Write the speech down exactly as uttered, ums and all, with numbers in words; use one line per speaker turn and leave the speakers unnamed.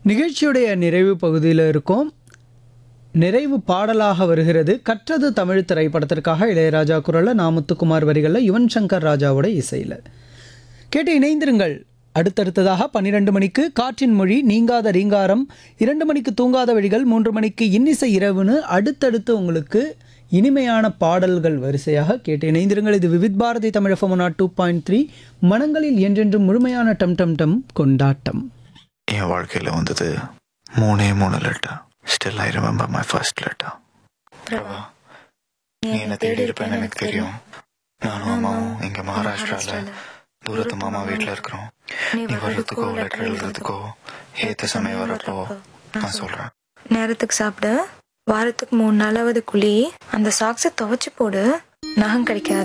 நிகழ்ச்சியுடைய நிறைவு பகுதியில் இருக்கோம். நிறைவு பாடலாக வருகிறது கற்றது தமிழ் திரைப்படத்திற்காக இளையராஜா குரலில் நாமுத்துக்குமார் வரிகளில் யுவன் சங்கர் ராஜாவோட இசையில் கேட்டு இணைந்திருங்கள். அடுத்தடுத்ததாக பன்னிரண்டு மணிக்கு காற்றின் மொழி, நீங்காத ரீங்காரம், இரண்டு மணிக்கு தூங்காத வழிகள், மூன்று மணிக்கு இன்னிசை இரவுன்னு அடுத்தடுத்து உங்களுக்கு இனிமையான பாடல்கள் வரிசையாக கேட்டு இணைந்திருங்கள். இது Vividh Bharathi Tamil FM two point three, மனங்களில் என்றென்றும் முழுமையான டம் டம் டம் கொண்டாட்டம்.
என் வாழ்க்கையில் வந்தது மூணே மூணு letter. Still I remember my first letter. Prabha, நீ என்ன தேடி இருப்பேன்னு எனக்கு தெரியும். நானும் அம்மாவும் இங்கே மகாராஷ்டிராவில் தூரத்து மாமா வீட்டில் இருக்கிறோம். நீ வர்றதுக்கோ லெட்டர் எழுதுறதுக்கோ ஏற்ற சமயம் வரப்போ நான் சொல்கிறேன்.
நேரத்துக்கு சாப்பிடு, வாரத்துக்கு மூணு நாளாவது குழி, அந்த சாக்ஸை துவைச்சு போடு, நகம் கிடைக்காது.